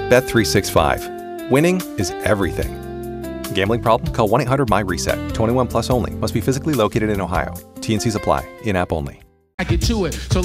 Bet365. Winning is everything. Gambling problem? Call 1-800-MY-RESET. 21 plus only. Must be physically located in Ohio. T&Cs apply. In-app only. I get to it. So